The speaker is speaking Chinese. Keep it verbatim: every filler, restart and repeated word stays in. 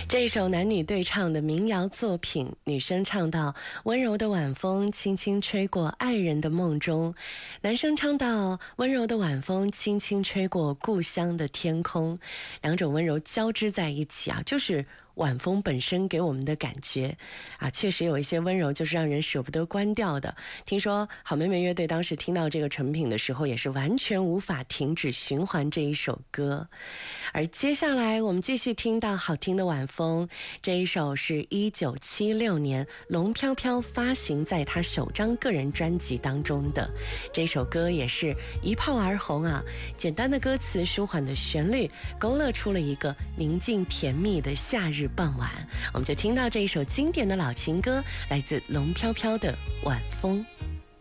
这一首男女对唱的民谣作品，女生唱到温柔的晚风轻轻吹过爱人的梦中，男生唱到温柔的晚风轻轻吹过故乡的天空，两种温柔交织在一起啊，就是晚风本身给我们的感觉啊，确实有一些温柔就是让人舍不得关掉的。听说好妹妹乐队当时听到这个成品的时候，也是完全无法停止循环这一首歌。而接下来我们继续听到好听的晚风，这一首是一九七六年龙飘飘发行在他首张个人专辑当中的，这首歌也是一炮而红啊，简单的歌词，舒缓的旋律，勾勒出了一个宁静甜蜜的夏日傍晚。我们就听到这一首经典的老情歌，来自龙飘飘的晚风。